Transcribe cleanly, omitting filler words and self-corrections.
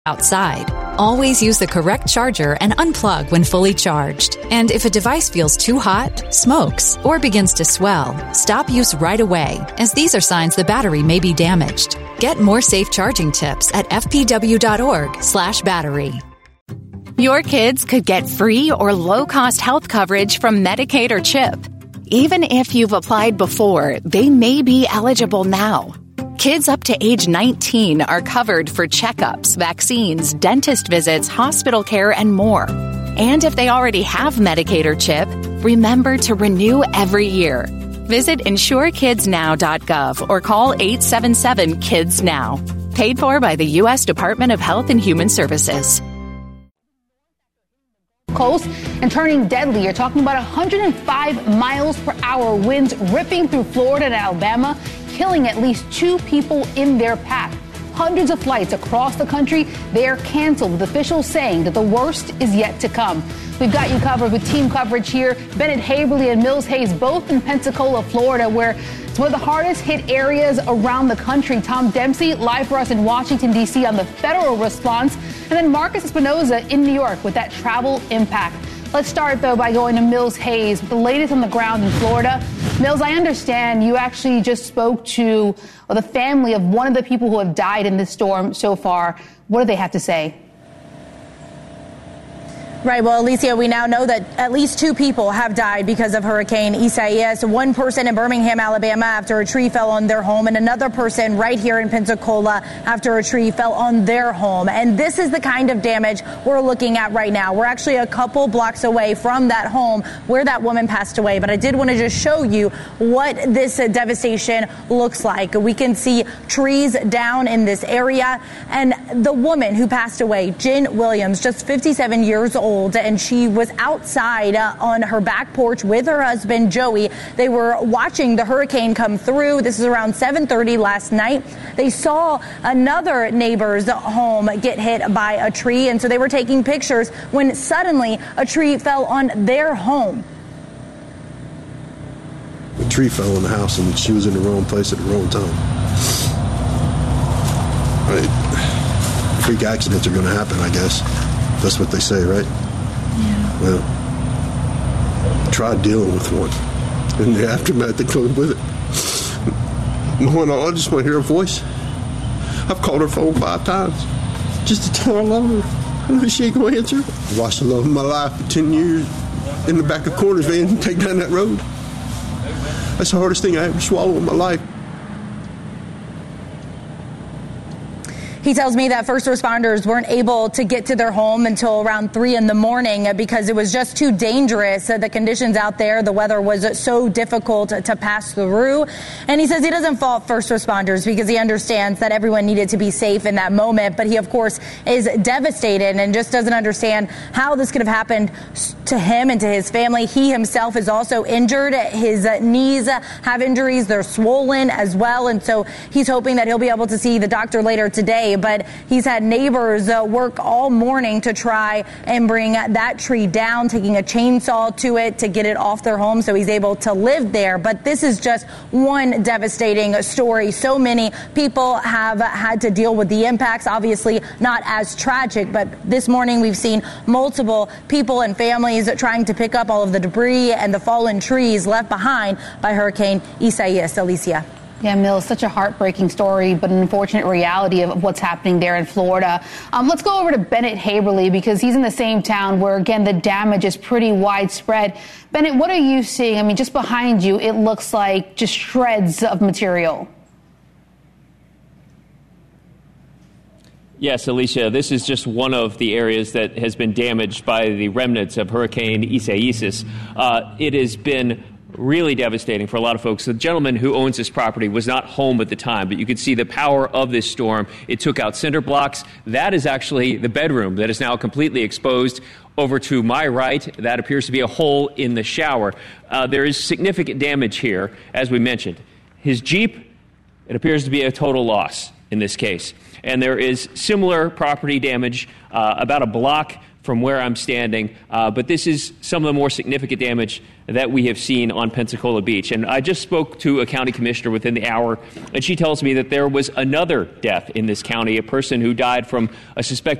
outside. Always use the correct charger and unplug when fully charged. And if a device feels too hot, smokes, or begins to swell, stop use right away, as these are signs the battery may be damaged. Get more safe charging tips at fpw.org/battery. Your kids could get free or low-cost health coverage from Medicaid or CHIP. Even if you've applied before, they may be eligible now. Kids up to age 19 are covered for checkups, vaccines, dentist visits, hospital care, and more. And if they already have Medicaid or CHIP, remember to renew every year. Visit insurekidsnow.gov or call 877-KIDS-NOW. Paid for by the U.S. Department of Health and Human Services. Coast and turning deadly. You're talking about 105 miles per hour winds ripping through Florida and Alabama, killing at least 2 people in their path. Hundreds of flights across the country, they are canceled, with officials saying that the worst is yet to come. We've got you covered with team coverage here. Bennett Haverly and Mills Hayes, both in Pensacola, Florida, where it's one of the hardest hit areas around the country. Tom Dempsey, live for us in Washington, D.C. on the federal response. And then Marcus Espinoza in New York with that travel impact. Let's start, though, by going to Mills Hayes, the latest on the ground in Florida. Mills, I understand you actually just spoke to the family of one of the people who have died in this storm so far. What do they have to say? Right. Well, Alicia, we now know that at least 2 people have died because of Hurricane Isaias. One person in Birmingham, Alabama, after a tree fell on their home, and another person right here in Pensacola after a tree fell on their home. And this is the kind of damage we're looking at right now. We're actually a couple blocks away from that home where that woman passed away. But I did want to just show you what this devastation looks like. We can see trees down in this area. And the woman who passed away, Jen Williams, just 57 years old, and she was outside on her back porch with her husband, Joey. They were watching the hurricane come through. This is around 7:30 last night. They saw another neighbor's home get hit by a tree, and so they were taking pictures when suddenly a tree fell on their home. The tree fell on the house, and she was in the wrong place at the wrong time. Right. Freak accidents are going to happen, I guess. That's what they say, right? Yeah. Well, try dealing with one. In the aftermath that comes with it. I just want to hear her voice. I've called her phone 5 times just to tell her I love her. I know she ain't going to answer. I watched the love of my life for 10 years in the back of Corners van take down that road. That's the hardest thing I ever swallowed in my life. He tells me that first responders weren't able to get to their home until around 3 in the morning because it was just too dangerous. The conditions out there, the weather was so difficult to pass through. And he says he doesn't fault first responders because he understands that everyone needed to be safe in that moment. But he, of course, is devastated and just doesn't understand how this could have happened to him and to his family. He himself is also injured. His knees have injuries. They're swollen as well. And so he's hoping that he'll be able to see the doctor later today. But he's had neighbors work all morning to try and bring that tree down, taking a chainsaw to it to get it off their home so he's able to live there. But this is just one devastating story. So many people have had to deal with the impacts, obviously not as tragic. But this morning we've seen multiple people and families trying to pick up all of the debris and the fallen trees left behind by Hurricane Isaias. Alicia. Yeah, Mills, such a heartbreaking story, but an unfortunate reality of what's happening there in Florida. Let's go over to Bennett Haverly because he's in the same town where, again, the damage is pretty widespread. Bennett, what are you seeing? I mean, just behind you, it looks like just shreds of material. Yes, Alicia, this is just one of the areas that has been damaged by the remnants of Hurricane Isaias. It has been really devastating for a lot of folks. The gentleman who owns this property was not home at the time, but you could see the power of this storm. It took out cinder blocks. That is actually the bedroom that is now completely exposed. Over to my right, that appears to be a hole in the shower. There is significant damage here, as we mentioned. His Jeep, it appears to be a total loss in this case. And there is similar property damage about a block from where I'm standing, but this is some of the more significant damage that we have seen on Pensacola Beach. And I just spoke to a county commissioner within the hour, and she tells me that there was another death in this county, a person who died from a suspected